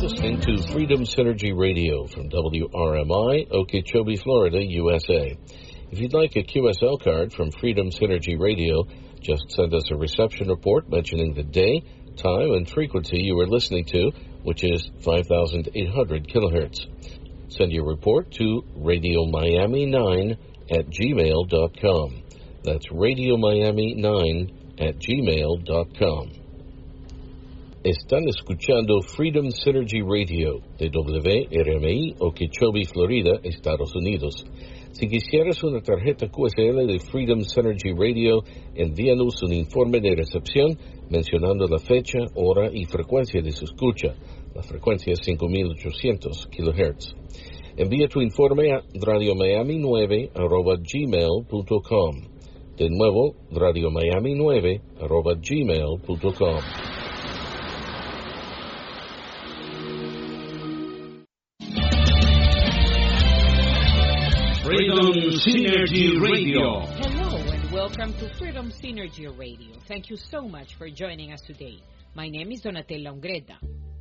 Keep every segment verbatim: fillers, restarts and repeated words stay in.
listening to Freedom Synergy Radio from W R M I, Okeechobee, Florida, U S A. If you'd like a Q S L card from Freedom Synergy Radio, just send us a reception report mentioning the day, time, and frequency you are listening to, which is five thousand eight hundred kilohertz. Send your report to radio miami nine at gmail dot com. That's radio miami nine at gmail dot com. Están escuchando Freedom Synergy Radio de W R M I, Okeechobee, Florida, Estados Unidos. Si quisieras una tarjeta Q S L de Freedom Synergy Radio, envíanos un informe de recepción mencionando la fecha, hora y frecuencia de su escucha. La frecuencia es cinco mil ochocientos kilohertz. Envía tu informe a radio miami nueve arroba gmail punto com. De nuevo, radio miami nueve arroba gmail punto com. Freedom Synergy Radio. Hello and welcome to Freedom Synergy Radio. Thank you so much for joining us today. My name is Donatella Ungretta.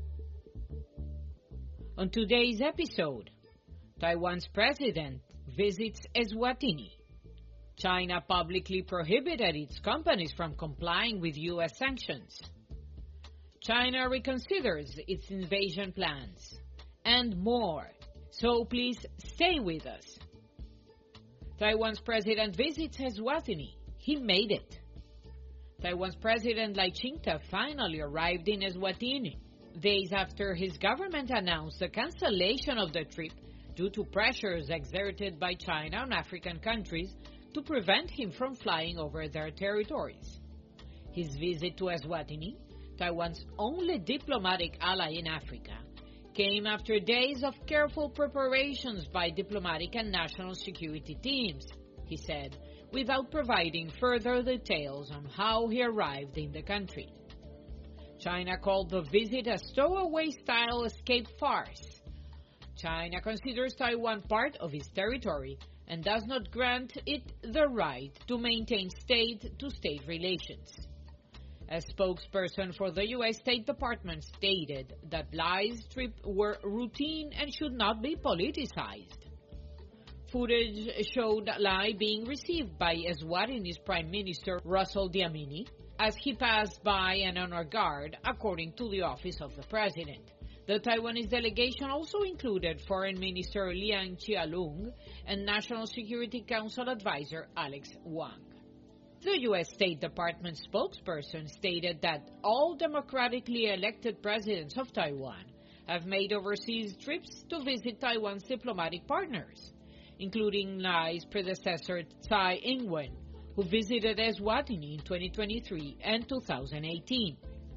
On today's episode, Taiwan's president visits Eswatini. China publicly prohibited its companies from complying with U S sanctions. China reconsiders its invasion plans. And more. So please stay with us. Taiwan's president visits Eswatini. He made it. Taiwan's president Lai Ching-te finally arrived in Eswatini, days after his government announced the cancellation of the trip due to pressures exerted by China on African countries to prevent him from flying over their territories. His visit to Eswatini, Taiwan's only diplomatic ally in Africa, came after days of careful preparations by diplomatic and national security teams, he said, without providing further details on how he arrived in the country. China called the visit a stowaway-style escape farce. China considers Taiwan part of its territory and does not grant it the right to maintain state-to-state relations. A spokesperson for the U S State Department stated that Lai's trip were routine and should not be politicized. Footage showed Lai being received by Eswatini's Prime Minister Russell Dlamini as he passed by an honor guard, according to the Office of the President. The Taiwanese delegation also included Foreign Minister Liang Chialung and National Security Council Advisor Alex Wang. The U S State Department spokesperson stated that all democratically elected presidents of Taiwan have made overseas trips to visit Taiwan's diplomatic partners, including Lai's predecessor Tsai Ing-wen, who visited Eswatini in twenty twenty-three and two thousand eighteen.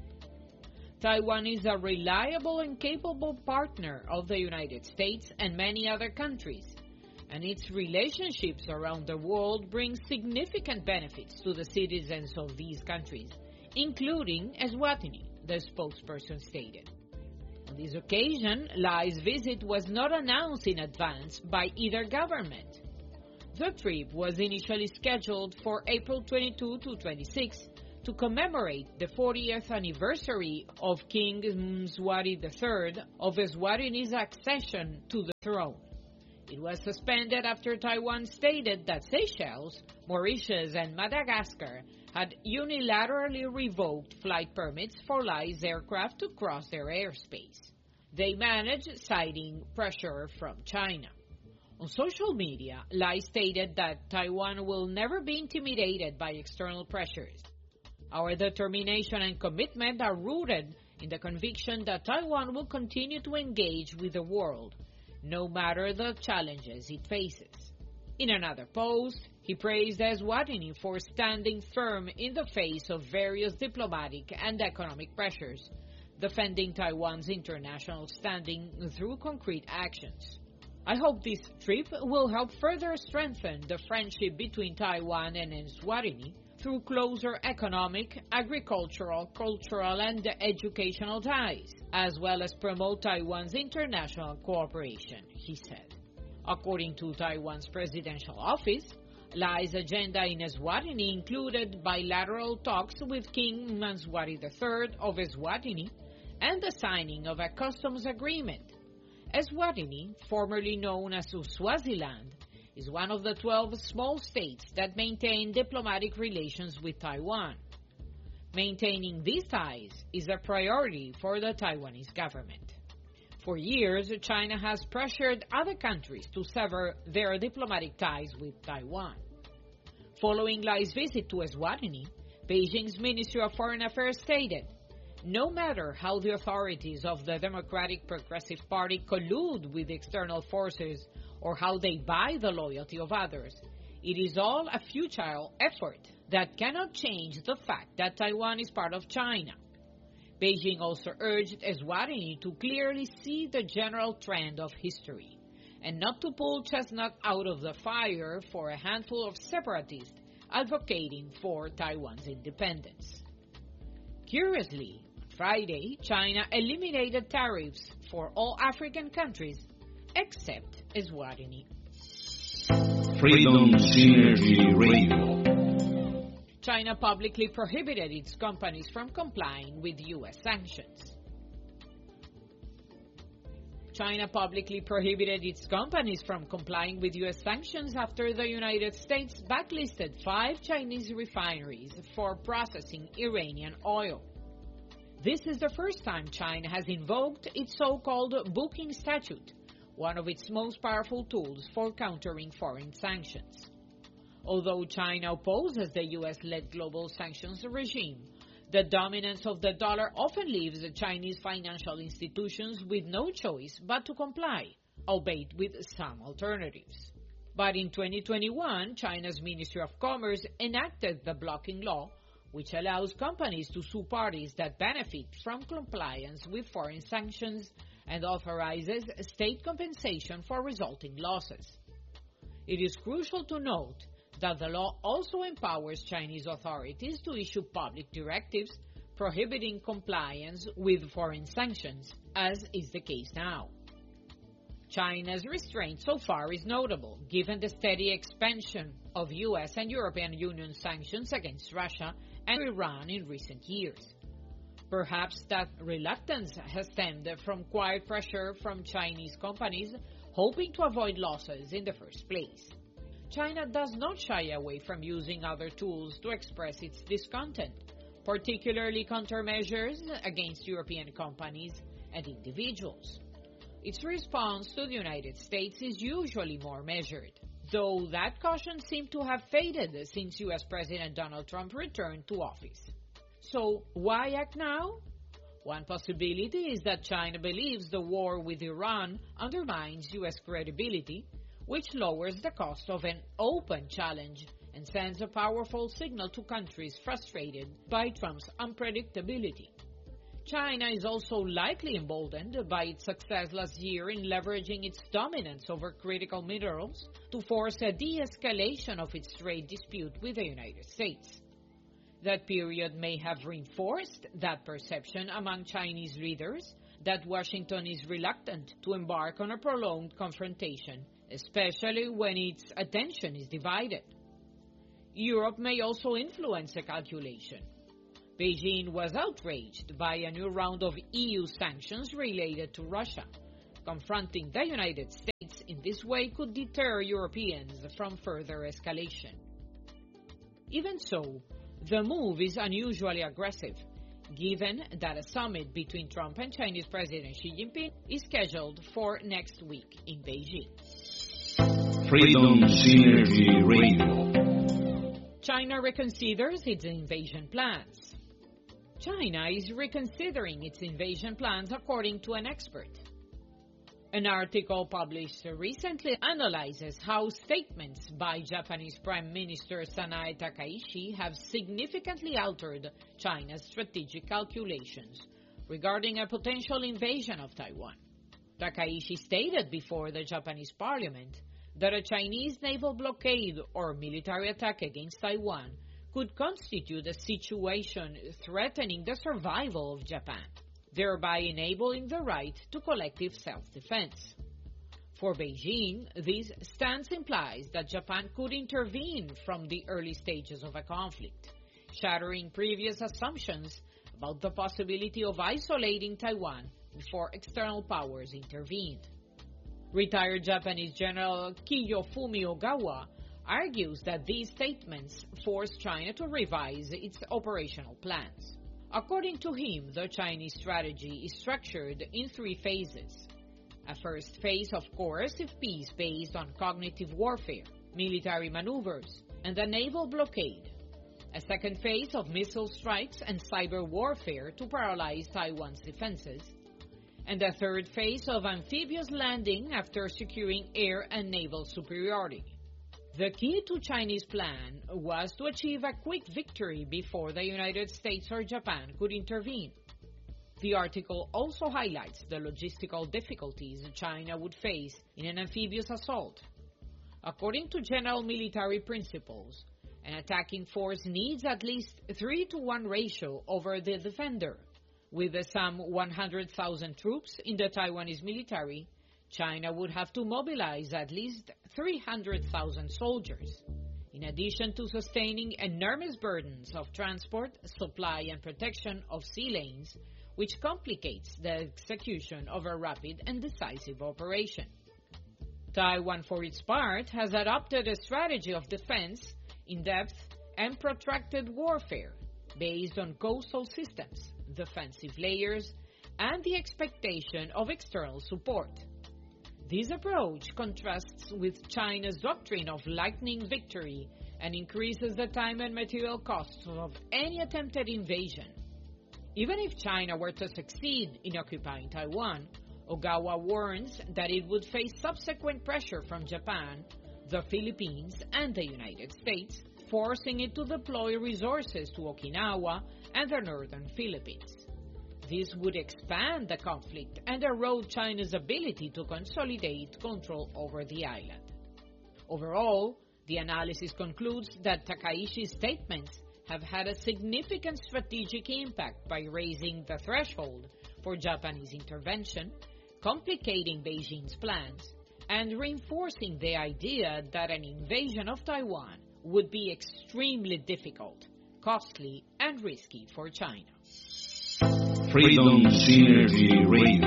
Taiwan is a reliable and capable partner of the United States and many other countries, and its relationships around the world bring significant benefits to the citizens of these countries, including Eswatini, the spokesperson stated. On this occasion, Lai's visit was not announced in advance by either government. The trip was initially scheduled for April twenty-second to twenty-sixth to commemorate the fortieth anniversary of King Mswati the third of Eswatini's accession to the throne. It was suspended after Taiwan stated that Seychelles, Mauritius, and Madagascar had unilaterally revoked flight permits for Lai's aircraft to cross their airspace. They managed, citing pressure from China. On social media, Lai stated that Taiwan will never be intimidated by external pressures. Our determination and commitment are rooted in the conviction that Taiwan will continue to engage with the world, no matter the challenges it faces. In another post, he praised Eswatini for standing firm in the face of various diplomatic and economic pressures, defending Taiwan's international standing through concrete actions. I hope this trip will help further strengthen the friendship between Taiwan and Eswatini through closer economic, agricultural, cultural, and educational ties, as well as promote Taiwan's international cooperation, he said. According to Taiwan's presidential office, Lai's agenda in Eswatini included bilateral talks with King Mswati the third of Eswatini and the signing of a customs agreement. Eswatini, formerly known as Swaziland, is one of the twelve small states that maintain diplomatic relations with Taiwan. Maintaining these ties is a priority for the Taiwanese government. For years, China has pressured other countries to sever their diplomatic ties with Taiwan. Following Lai's visit to Eswatini, Beijing's Ministry of Foreign Affairs stated, "No matter how the authorities of the Democratic Progressive Party collude with external forces or how they buy the loyalty of others, it is all a futile effort that cannot change the fact that Taiwan is part of China." Beijing also urged Eswatini to clearly see the general trend of history and not to pull chestnut out of the fire for a handful of separatists advocating for Taiwan's independence. Curiously, on Friday, China eliminated tariffs for all African countries except Eswatini. Freedom Synergy Radio. China publicly prohibited its companies from complying with U S sanctions. China publicly prohibited its companies from complying with U S sanctions after the United States blacklisted five Chinese refineries for processing Iranian oil. This is the first time China has invoked its so-called booking statute, one of its most powerful tools for countering foreign sanctions. Although China opposes the U S-led global sanctions regime, the dominance of the dollar often leaves the Chinese financial institutions with no choice but to comply, albeit with some alternatives. But in twenty twenty-one, China's Ministry of Commerce enacted the blocking law, which allows companies to sue parties that benefit from compliance with foreign sanctions and authorizes state compensation for resulting losses. It is crucial to note that the law also empowers Chinese authorities to issue public directives prohibiting compliance with foreign sanctions, as is the case now. China's restraint so far is notable, given the steady expansion of U S and European Union sanctions against Russia and Iran in recent years. Perhaps that reluctance has stemmed from quiet pressure from Chinese companies hoping to avoid losses in the first place. China does not shy away from using other tools to express its discontent, particularly countermeasures against European companies and individuals. Its response to the United States is usually more measured, though that caution seemed to have faded since U S President Donald Trump returned to office. So, why act now? One possibility is that China believes the war with Iran undermines U S credibility, which lowers the cost of an open challenge and sends a powerful signal to countries frustrated by Trump's unpredictability. China is also likely emboldened by its success last year in leveraging its dominance over critical minerals to force a de-escalation of its trade dispute with the United States. That period may have reinforced that perception among Chinese leaders that Washington is reluctant to embark on a prolonged confrontation, especially when its attention is divided. Europe may also influence the calculation. Beijing was outraged by a new round of E U sanctions related to Russia. Confronting the United States in this way could deter Europeans from further escalation. Even so, the move is unusually aggressive, given that a summit between Trump and Chinese President Xi Jinping is scheduled for next week in Beijing. Freedom Synergy Radio. China reconsiders its invasion plans. China is reconsidering its invasion plans, according to an expert. An article published recently analyzes how statements by Japanese Prime Minister Sanae Takaichi have significantly altered China's strategic calculations regarding a potential invasion of Taiwan. Takaichi stated before the Japanese parliament that a Chinese naval blockade or military attack against Taiwan could constitute a situation threatening the survival of Japan, thereby enabling the right to collective self-defense. For Beijing, this stance implies that Japan could intervene from the early stages of a conflict, shattering previous assumptions about the possibility of isolating Taiwan before external powers intervened. Retired Japanese General Kiyofumi Ogawa argues that these statements forced China to revise its operational plans. According to him, the Chinese strategy is structured in three phases. A first phase of coercive peace based on cognitive warfare, military maneuvers, and a naval blockade. A second phase of missile strikes and cyber warfare to paralyze Taiwan's defenses. And a third phase of amphibious landing after securing air and naval superiority. The key to Chinese plan was to achieve a quick victory before the United States or Japan could intervene. The article also highlights the logistical difficulties China would face in an amphibious assault. According to general military principles, an attacking force needs at least three to one ratio over the defender. With some one hundred thousand troops in the Taiwanese military, China would have to mobilize at least three hundred thousand soldiers, in addition to sustaining enormous burdens of transport, supply, and protection of sea lanes, which complicates the execution of a rapid and decisive operation. Taiwan, for its part, has adopted a strategy of defense, in-depth, and protracted warfare based on coastal systems, defensive layers, and the expectation of external support. This approach contrasts with China's doctrine of lightning victory and increases the time and material costs of any attempted invasion. Even if China were to succeed in occupying Taiwan, Ogawa warns that it would face subsequent pressure from Japan, the Philippines, and the United States, forcing it to deploy resources to Okinawa and the northern Philippines. This would expand the conflict and erode China's ability to consolidate control over the island. Overall, the analysis concludes that Takaishi's statements have had a significant strategic impact by raising the threshold for Japanese intervention, complicating Beijing's plans, and reinforcing the idea that an invasion of Taiwan would be extremely difficult, costly, and risky for China. Freedom Synergy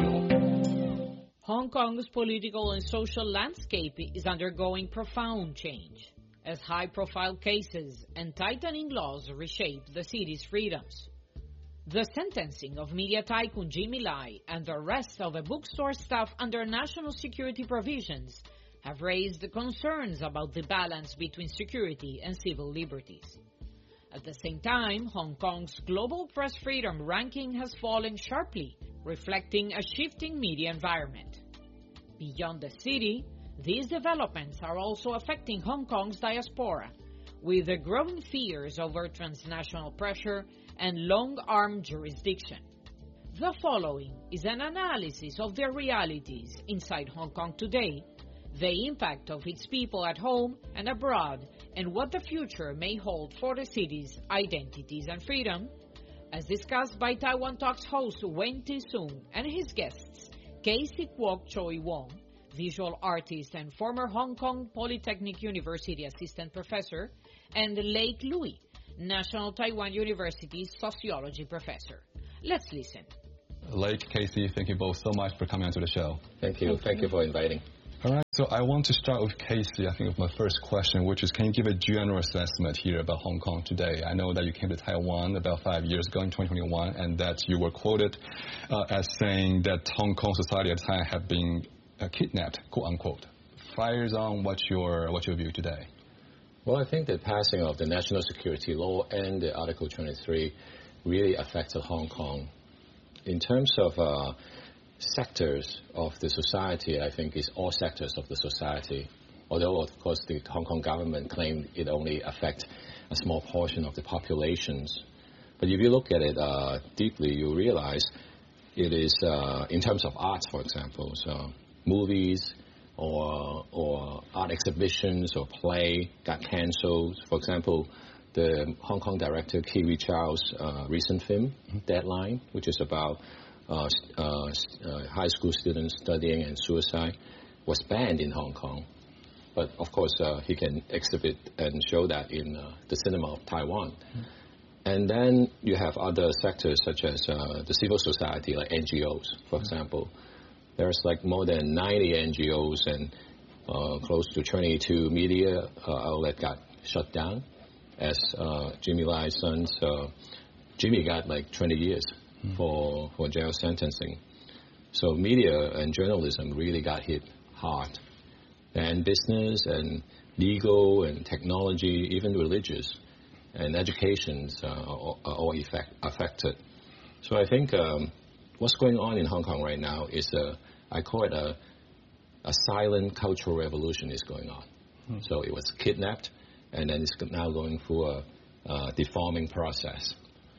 Radio. Hong Kong's political and social landscape is undergoing profound change, as high-profile cases and tightening laws reshape the city's freedoms. The sentencing of media tycoon Jimmy Lai and the arrest of a bookstore staff under national security provisions have raised concerns about the balance between security and civil liberties. At the same time, Hong Kong's global press freedom ranking has fallen sharply, reflecting a shifting media environment. Beyond the city, these developments are also affecting Hong Kong's diaspora, with the growing fears over transnational pressure and long-arm jurisdiction. The following is an analysis of the realities inside Hong Kong today, the impact of its people at home and abroad, and what the future may hold for the city's identities and freedom, as discussed by Taiwan Talks host Wen Ti-sung and his guests, Casey Kwok Choi Wong, visual artist and former Hong Kong Polytechnic University assistant professor, and Lake Louis, National Taiwan University's sociology professor. Let's listen. Lake, Casey, thank you both so much for coming onto the show. Thank you. Thank you for inviting. All right, so I want to start with Casey, I think, with my first question, which is, can you give a general assessment here about Hong Kong today? I know that you came to Taiwan about five years ago in twenty twenty-one, and that you were quoted uh, as saying that Hong Kong society at the time had been uh, kidnapped, quote unquote. Fires on, what's your, what's your view today? Well, I think the passing of the national security law and the Article twenty-three really affected Hong Kong. In terms of uh, sectors of the society, I think it's all sectors of the society. Although, of course, the Hong Kong government claimed it only affects a small portion of the populations. But if you look at it uh, deeply, you realize it is, uh, in terms of arts, for example, so movies or, or art exhibitions or play got cancelled. For example, the Hong Kong director Kiwi Chow's uh, recent film, mm-hmm. Deadline, which is about Uh, uh, uh, high school students studying and suicide, was banned in Hong Kong. But of course, uh, he can exhibit and show that in uh, the cinema of Taiwan. Mm-hmm. And then you have other sectors such as uh, the civil society, like N G Os, for example. There's like more than ninety N G Os and uh, close to twenty-two media uh, outlets got shut down. As uh, Jimmy Lai's sons, uh, Jimmy got like twenty years mm. for, for jail sentencing. So media and journalism really got hit hard. And business and legal and technology, even religious and education uh, are all effect, affected. So I think um, what's going on in Hong Kong right now is, a, I call it a, a silent cultural revolution is going on. Mm. So it was kidnapped, and then it's now going through a, a deforming process.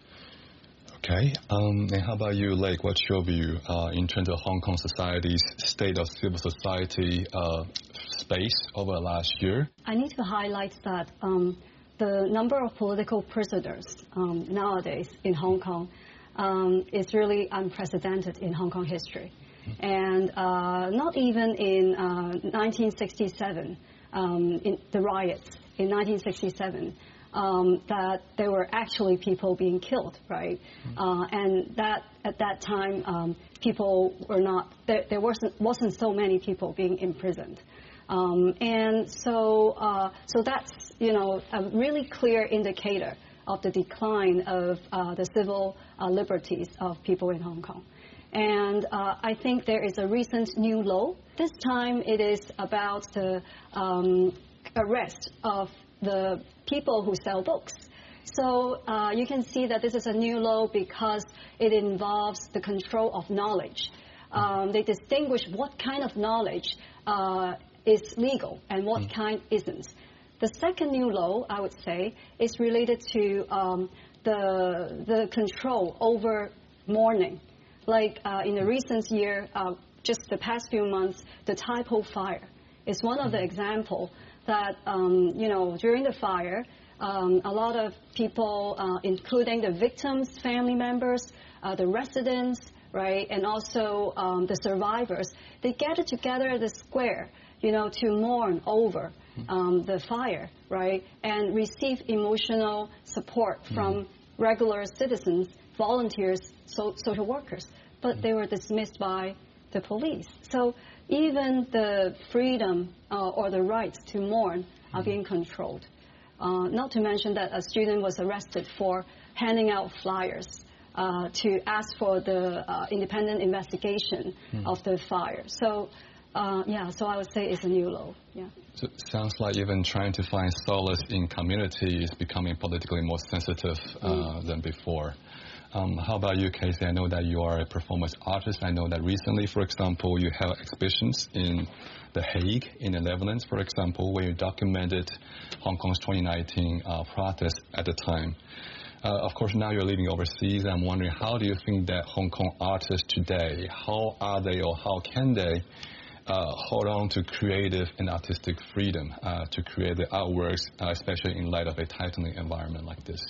Okay. Um, and how about you, Lake? What's your view uh, in terms of Hong Kong society's state of civil society uh, space over the last year? I need to highlight that um, the number of political prisoners um, nowadays in Hong Kong um, is really unprecedented in Hong Kong history. Mm-hmm. And uh, not even in uh, nineteen sixty-seven, um, in the riots in nineteen sixty-seven, Um, that there were actually people being killed, right? Mm-hmm. Uh, and that at that time, um, people were not there. There wasn't wasn't so many people being imprisoned, um, and so uh, so that's you know a really clear indicator of the decline of uh, the civil uh, liberties of people in Hong Kong. And uh, I think there is a recent new law. This time it is about the um, arrest of the people who sell books. So uh, you can see that this is a new law because it involves the control of knowledge. Um, they distinguish what kind of knowledge uh, is legal and what mm. kind isn't. The second new law, I would say, is related to um, the, the control over mourning. Like uh, in the recent year, uh, just the past few months, the Tai Po fire is one of the examples that, um, you know, during the fire, um, a lot of people, uh, including the victims' family members, uh, the residents, right, and also um, the survivors, they gathered together at the square, you know, to mourn over um, the fire, right, and receive emotional support from mm. regular citizens, volunteers, so, social workers. But mm. they were dismissed by the police. So even the freedom uh, or the rights to mourn are being controlled. Uh, not to mention that a student was arrested for handing out flyers uh, to ask for the uh, independent investigation mm. of the fire. So, uh, yeah, so I would say it's a new law. Yeah. So it sounds like even trying to find solace in community is becoming politically more sensitive uh, mm. than before. Um, how about you, Casey? I know that you are a performance artist. I know that recently, for example, you have exhibitions in The Hague, in the Netherlands, for example, where you documented Hong Kong's twenty nineteen uh, protest at the time. Uh, of course, now you're living overseas. I'm wondering, how do you think that Hong Kong artists today, how are they or how can they uh, hold on to creative and artistic freedom uh, to create the artworks, uh, especially in light of a tightening environment like this?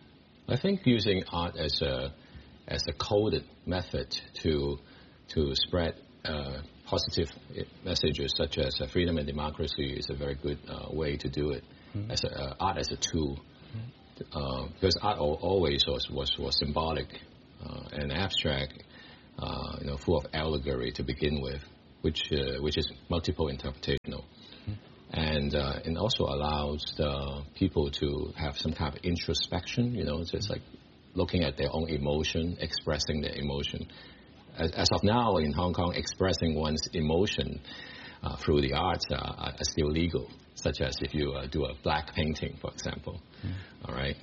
I think using art as a as a coded method to to spread uh, positive messages such as uh, freedom and democracy is a very good uh, way to do it. Mm-hmm. As a, uh, art as a tool, mm-hmm. uh, because art always was was, was symbolic uh, and abstract, uh, you know, full of allegory to begin with, which uh, which is multiple interpretational. And uh, it also allows the people to have some kind of introspection, you know, it's just like looking at their own emotion, expressing their emotion. As, as of now in Hong Kong, expressing one's emotion uh, through the arts uh, are still legal, such as if you uh, do a black painting, for example. Mm. All right.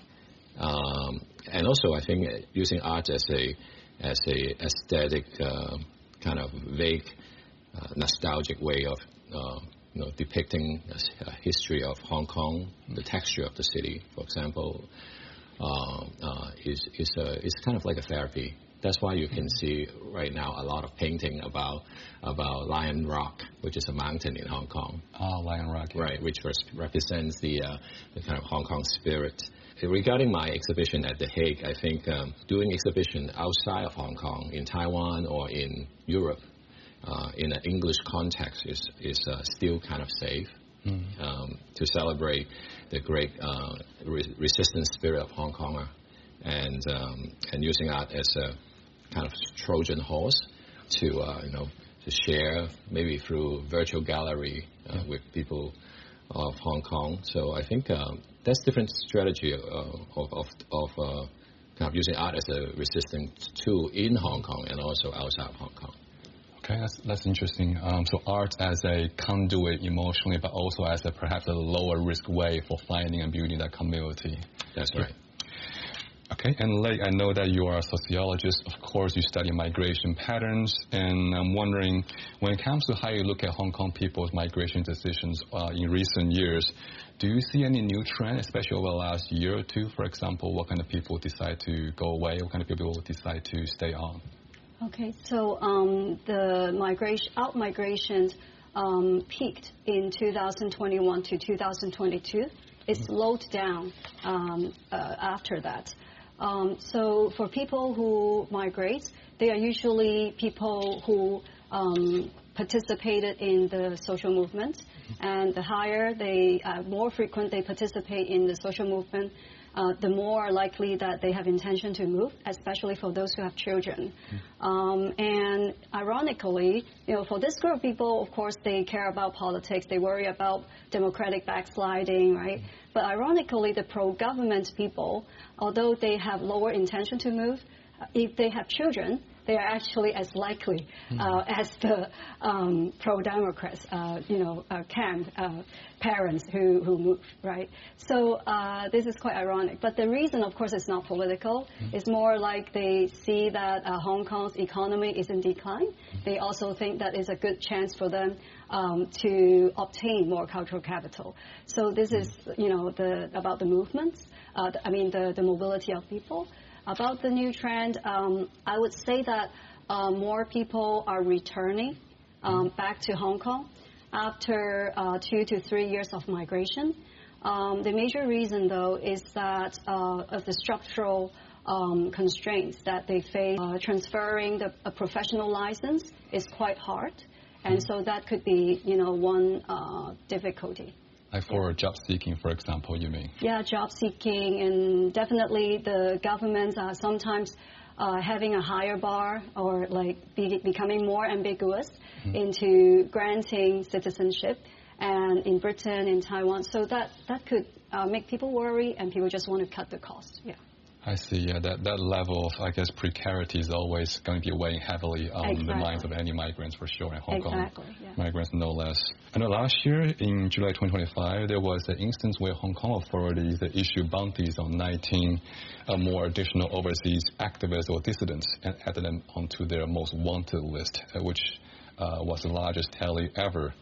Um, and also, I think using art as a as a aesthetic uh, kind of vague, uh, nostalgic way of uh, you know, depicting a history of Hong Kong, the texture of the city, for example, uh, uh, is is a, is kind of like a therapy. That's why you can see right now a lot of painting about about Lion Rock, which is a mountain in Hong Kong. Ah, Lion Rock. Yeah. Right, which represents the uh, the kind of Hong Kong spirit. Regarding my exhibition at The Hague, I think um, doing exhibition outside of Hong Kong, in Taiwan or in Europe, Uh, in an English context is is uh, still kind of safe mm. um, to celebrate the great uh, re- resistance spirit of Hong Konger and um, and using art as a kind of Trojan horse to uh, you know to share maybe through virtual gallery uh, yeah. with people of Hong Kong. So I think um, that's different strategy uh, of of, of uh, kind of using art as a resistance tool in Hong Kong and also outside of Hong Kong. Okay, that's that's interesting. Um, so art as a conduit emotionally, but also as a perhaps a lower risk way for finding and building that community. That's right. Okay, and Lei, I know that you are a sociologist. Of course, you study migration patterns, and I'm wondering, when it comes to how you look at Hong Kong people's migration decisions uh, in recent years, do you see any new trend, especially over the last year or two? For example, what kind of people decide to go away? What kind of people decide to stay on? Okay, so um, the migration, out migrations um, peaked in two thousand twenty-one to two thousand twenty-two. It slowed down um, uh, after that. Um, so for people who migrate, they are usually people who um, participated in the social movement, and the higher they, uh, more frequent they participate in the social movement, uh, the more likely that they have intention to move, especially for those who have children. Mm. Um, and ironically, you know, for this group of people, of course, they care about politics, they worry about democratic backsliding, right? Mm. But ironically, the pro-government people, although they have lower intention to move, if they have children, they are actually as likely uh, as the um, pro-Democrats, uh, you know, uh, camp uh, parents who, who move, right? So uh, this is quite ironic. But the reason, of course, is not political. Mm-hmm. It's more like they see that uh, Hong Kong's economy is in decline. Mm-hmm. They also think that it's a good chance for them um, to obtain more cultural capital. So this mm-hmm. is, you know, the about the movements. Uh, the, I mean, the, the mobility of people. About the new trend, um, I would say that uh, more people are returning um, back to Hong Kong after uh, two to three years of migration. Um, the major reason, though, is that uh, of the structural um, constraints that they face. Uh, transferring the, a professional license is quite hard, and so that could be, you know, one uh, difficulty. Like for yeah. job seeking, for example, you mean? Yeah, job seeking, and definitely the governments are sometimes uh, having a higher bar or like be, becoming more ambiguous mm-hmm. into granting citizenship, and in Britain, in Taiwan. So that, that could uh, make people worry, and people just want to cut the cost. Yeah. I see. Yeah, that, that level of, I guess, precarity is always going to be weighing heavily on exactly. the minds of any migrants, for sure, in Hong exactly, Kong. Yeah. Migrants, no less. I know last year, in July twenty twenty-five, there was an instance where Hong Kong authorities issued bounties on nineteen uh, more additional overseas activists or dissidents and added them onto their most wanted list, uh, which uh, was the largest tally ever.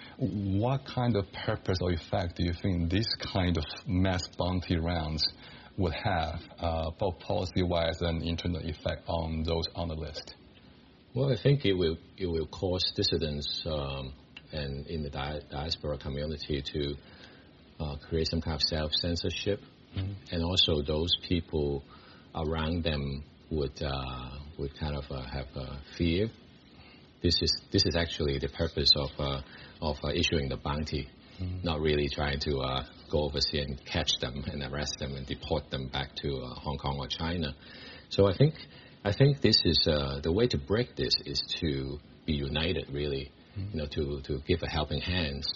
What kind of purpose or effect do you think this kind of mass bounty rounds would have, uh, both policy-wise and internal effect on those on the list? Well, I think it will it will cause dissidents um, and in the di- diaspora community to uh, create some kind of self-censorship, mm-hmm. and also those people around them would uh, would kind of uh, have uh, fear. This is this is actually the purpose of uh, of uh, issuing the bounty. Mm-hmm. Not really trying to uh, go overseas and catch them and arrest them and deport them back to uh, Hong Kong or China. So I think I think this is uh, the way to break this is to be united, really, mm-hmm. you know, to, to give a helping hand